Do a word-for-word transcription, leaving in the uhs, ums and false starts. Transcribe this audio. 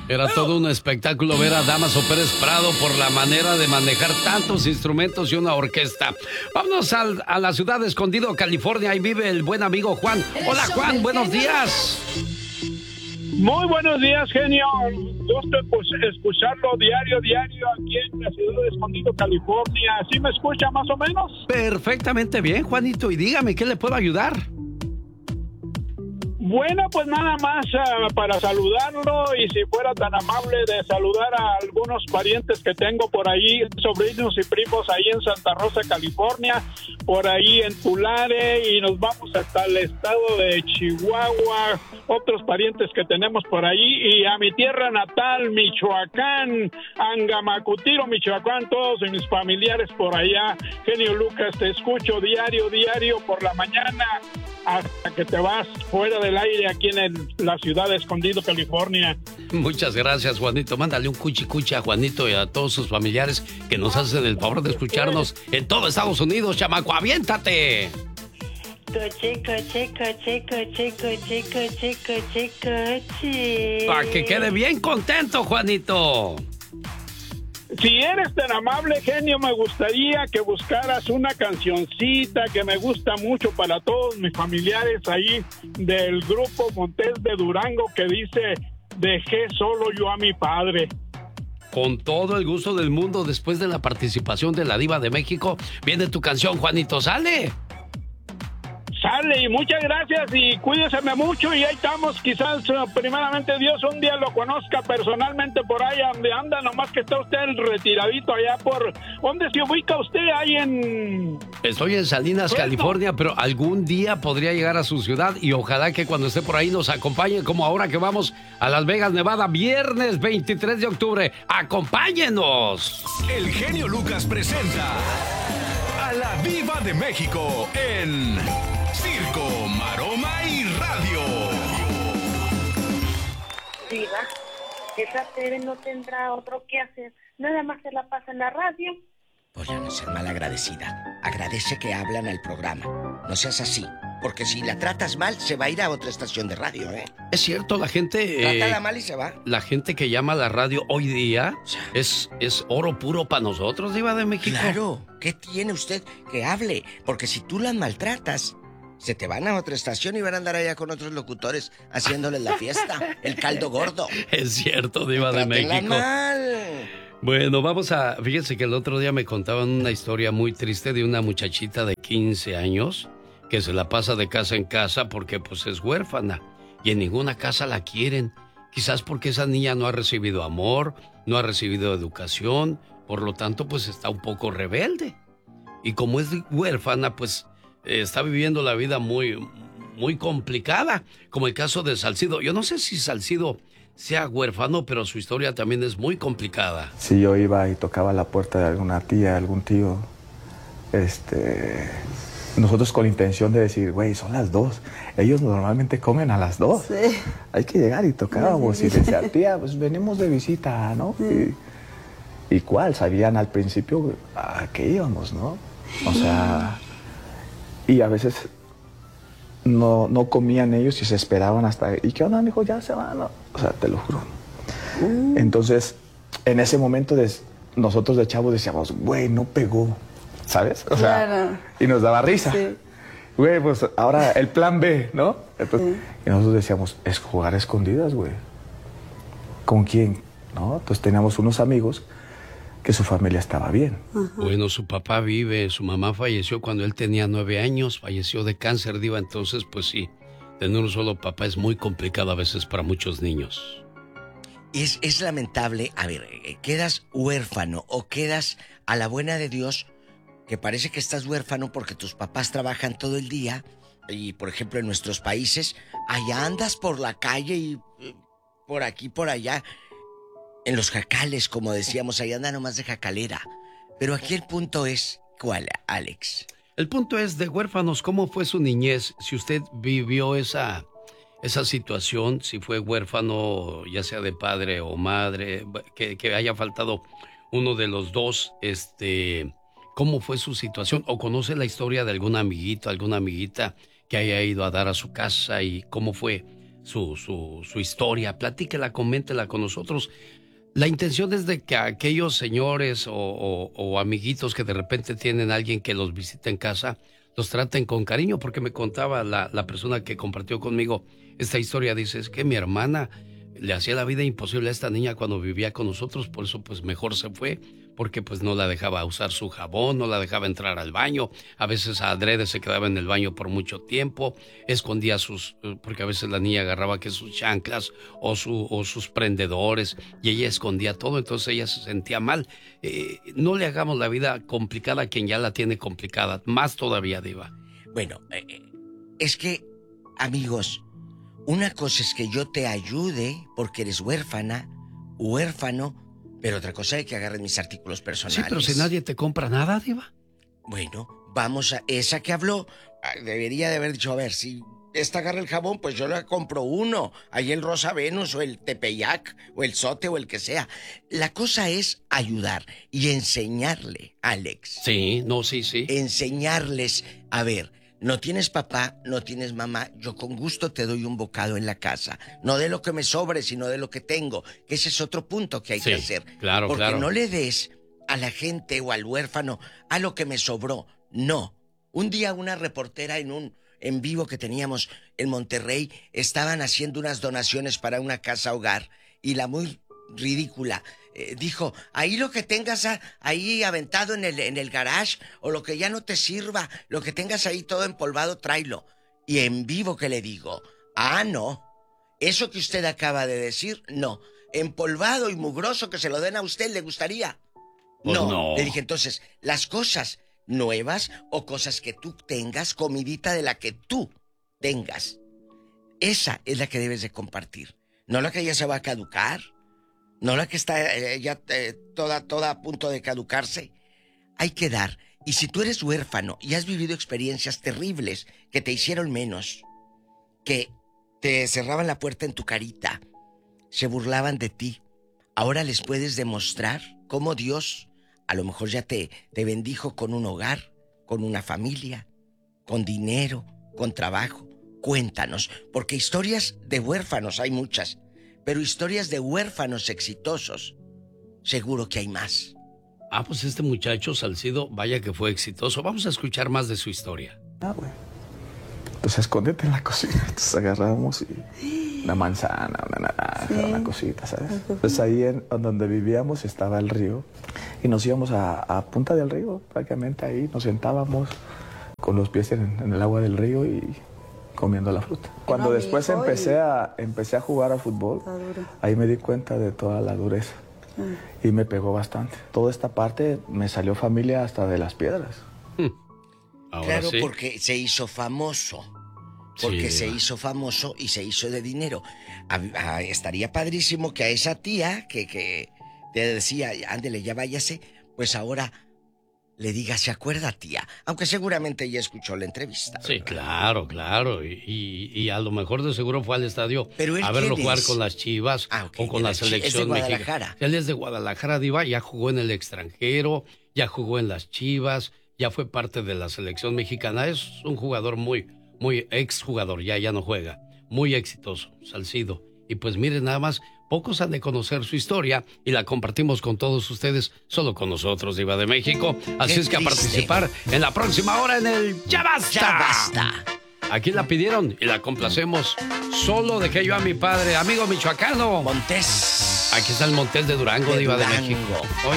Era todo un espectáculo ver a Damaso Pérez Prado por la manera de manejar tantos instrumentos y una orquesta. Vámonos al, a la ciudad de Escondido, California. Ahí vive el buen amigo Juan. Hola, Juan, buenos días. Muy buenos días, genio. Gusto pues, escucharlo diario, diario aquí en la ciudad de Escondido, California. ¿Sí me escucha más o menos? Perfectamente bien, Juanito. Y dígame, ¿qué le puedo ayudar? Bueno, pues nada más uh, para saludarlo y si fuera tan amable de saludar a algunos parientes que tengo por ahí, sobrinos y primos ahí en Santa Rosa, California, por ahí en Tulare y nos vamos hasta el estado de Chihuahua, otros parientes que tenemos por ahí y a mi tierra natal, Michoacán, Angamacutiro, Michoacán, todos mis familiares por allá. Genio Lucas, te escucho diario, diario por la mañana hasta que te vas fuera del aire aquí en el, la ciudad de Escondido, California. Muchas gracias, Juanito. Mándale un cuchi cuchi a Juanito y a todos sus familiares que nos hacen el favor de escucharnos en todo Estados Unidos, chamaco. ¡Aviéntate! Coche, coche, coche, coche, coche, coche, coche, coche. Para que quede bien contento, Juanito. Si eres tan amable, genio, me gustaría que buscaras una cancioncita que me gusta mucho para todos mis familiares ahí del grupo Montes de Durango que dice, dejé solo yo a mi padre. Con todo el gusto del mundo, después de la participación de la Diva de México, viene tu canción, Juanito, ¿sale? Sale, y muchas gracias y cuídeseme mucho y ahí estamos, quizás primeramente Dios un día lo conozca personalmente por ahí donde anda, nomás que está usted retiradito allá por... ¿Dónde se ubica usted? Ahí en... Estoy en Salinas, ¿Cierto? California, pero algún día podría llegar a su ciudad y ojalá que cuando esté por ahí nos acompañe, como ahora que vamos a Las Vegas, Nevada, viernes veintitrés de octubre. ¡Acompáñenos! El genio Lucas presenta a la Diva de México en Circo, Maroma y Radio. Diva, esa T V no tendrá otro que hacer. Nada más se la pasa en la radio. Voy a no ser malagradecida. Agradece que hablan al programa. No seas así, porque si la tratas mal, se va a ir a otra estación de radio, ¿eh? Es cierto, la gente... Trátala eh, mal y se va. La gente que llama a la radio hoy día es, es oro puro para nosotros, Diva de México. Claro, ¿qué tiene usted que hable? Porque si tú las maltratas, se te van a otra estación y van a andar allá con otros locutores haciéndoles la fiesta, el caldo gordo. Es cierto, Diva de México. Mal. Bueno, vamos a... Fíjense que el otro día me contaban una historia muy triste de una muchachita de quince años que se la pasa de casa en casa porque pues es huérfana y en ninguna casa la quieren. Quizás porque esa niña no ha recibido amor, no ha recibido educación, por lo tanto pues está un poco rebelde. Y como es huérfana, pues eh, está viviendo la vida muy, muy complicada, como el caso de Salcido. Yo no sé si Salcido sea huérfano, pero su historia también es muy complicada. Si yo iba y tocaba la puerta de alguna tía, algún tío, este, nosotros con la intención de decir, güey, son las dos. Ellos normalmente comen a las dos. Sí. Hay que llegar y tocábamos y decía, tía, pues venimos de visita, ¿no? Sí. Y, ¿y cuál? Sabían al principio a qué íbamos, ¿no? O sea, y a veces no, no comían ellos y se esperaban hasta... ¿Y qué onda, mijo? Ya se van, ¿no? O sea, te lo juro. Uh. Entonces, en ese momento de, nosotros de chavos decíamos, güey, no pegó, ¿sabes? O sea, claro. Y nos daba risa. Sí. Güey, pues ahora el plan B, ¿no? Entonces, sí. Y nosotros decíamos, es jugar a escondidas, güey. ¿Con quién? ¿No? Entonces teníamos unos amigos que su familia estaba bien. Uh-huh. Bueno, su papá vive, su mamá falleció cuando él tenía nueve años, falleció de cáncer, Diva, entonces pues sí, tener un solo papá es muy complicado a veces para muchos niños. Es, es lamentable, a ver, quedas huérfano o quedas a la buena de Dios, que parece que estás huérfano porque tus papás trabajan todo el día y, por ejemplo, en nuestros países, allá andas por la calle y por aquí, por allá, en los jacales, como decíamos, allá anda nomás de jacalera. Pero aquí el punto es, ¿cuál, Alex? El punto es de huérfanos, ¿cómo fue su niñez? Si usted vivió esa, esa situación, si fue huérfano, ya sea de padre o madre, que, que haya faltado uno de los dos, este, ¿cómo fue su situación? ¿O conoce la historia de algún amiguito, alguna amiguita que haya ido a dar a su casa y cómo fue su, su, su historia, platíquela, coméntela con nosotros. La intención es de que aquellos señores o, o, o amiguitos que de repente tienen a alguien que los visita en casa, los traten con cariño, porque me contaba la, la persona que compartió conmigo esta historia, dice, es que mi hermana le hacía la vida imposible a esta niña cuando vivía con nosotros, por eso pues mejor se fue, porque pues no la dejaba usar su jabón, no la dejaba entrar al baño, a veces adrede se quedaba en el baño por mucho tiempo, escondía sus, porque a veces la niña agarraba que sus chanclas o, su, o sus prendedores y ella escondía todo, entonces ella se sentía mal. Eh, no le hagamos la vida complicada a quien ya la tiene complicada, más todavía, Diva. Bueno, eh, es que, amigos, una cosa es que yo te ayude porque eres huérfana, huérfano, pero otra cosa es que agarren mis artículos personales. Sí, pero si nadie te compra nada, Diva. Bueno, vamos a... Esa que habló, debería de haber dicho, a ver, si esta agarra el jabón, pues yo le compro uno. Ahí el Rosa Venus, o el Tepeyac, o el Sote, o el que sea. La cosa es ayudar y enseñarle, Alex. Sí, no, sí, sí. Enseñarles, a ver... No tienes papá, no tienes mamá, yo con gusto te doy un bocado en la casa. No de lo que me sobre, sino de lo que tengo. Que ese es otro punto que hay sí, que hacer. Claro, Porque claro. no le des a la gente o al huérfano a lo que me sobró. No. Un día una reportera en un en vivo que teníamos en Monterrey estaban haciendo unas donaciones para una casa hogar y la muy ridícula eh, dijo, ahí lo que tengas a, ahí aventado en el, en el garage o lo que ya no te sirva, lo que tengas ahí todo empolvado, tráelo. Y en vivo que le digo, ah, no, eso que usted acaba de decir, no, empolvado y mugroso que se lo den a usted, ¿le gustaría? Pues no. no. Le dije, entonces, las cosas nuevas o cosas que tú tengas, comidita de la que tú tengas, esa es la que debes de compartir, no la que ya se va a caducar. No la que está eh, ya eh, toda, toda a punto de caducarse. Hay que dar. Y si tú eres huérfano y has vivido experiencias terribles que te hicieron menos, que te cerraban la puerta en tu carita, se burlaban de ti, ahora les puedes demostrar cómo Dios a lo mejor ya te, te bendijo con un hogar, con una familia, con dinero, con trabajo. Cuéntanos, porque historias de huérfanos hay muchas. Pero historias de huérfanos exitosos, seguro que hay más. Ah, pues este muchacho Salcido, vaya que fue exitoso. Vamos a escuchar más de su historia. Ah, güey. Pues escóndete en la cocina. Entonces agarramos y una manzana, una naranja, sí. Una cosita, ¿sabes? Entonces ahí en donde vivíamos estaba el río. Y nos íbamos a, a punta del río, prácticamente ahí. Nos sentábamos con los pies en, en el agua del río y... comiendo la fruta. Cuando no, después empecé, y... a, empecé a jugar al fútbol, ahí me di cuenta de toda la dureza. Ah. Y me pegó bastante. Toda esta parte me salió familia hasta de las piedras. Hmm. Claro, sí. Porque se hizo famoso. Porque sí. se hizo famoso y se hizo de dinero. A, a, estaría padrísimo que a esa tía que, que te decía, ándele, ya váyase, pues ahora... le diga, ¿se acuerda, tía? Aunque seguramente ella escuchó la entrevista, ¿verdad? Sí, claro, claro. Y, y, y a lo mejor de seguro fue al estadio ¿Pero él a verlo jugar es? con las Chivas ah, okay, o con la selección es de Guadalajara. Mexicana. Él es de Guadalajara, Diva, ya jugó en el extranjero, ya jugó en las Chivas, ya fue parte de la selección mexicana. Es un jugador muy, muy exjugador, ya, ya no juega. Muy exitoso, Salcido. Y pues miren nada más... pocos han de conocer su historia y la compartimos con todos ustedes, solo con nosotros, Diva de México. Así Qué es que triste. a participar en la próxima hora en el Ya Basta. Ya Basta. Aquí la pidieron y la complacemos. Solo dejé yo a mi padre, amigo michoacano. Montés. Aquí está el Montés de Durango, de Diva Durango. de México. Hoy